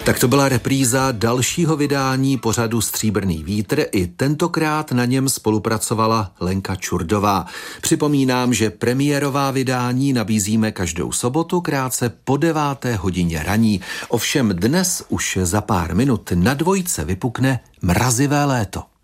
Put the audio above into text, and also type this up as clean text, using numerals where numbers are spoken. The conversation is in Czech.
Tak to byla repríza dalšího vydání pořadu Stříbrný vítr. I tentokrát na něm spolupracovala Lenka Čurdová. Připomínám, že premiérová vydání nabízíme každou sobotu krátce po 9:00 raní. Ovšem dnes už za pár minut na Dvojce vypukne mrazivé léto.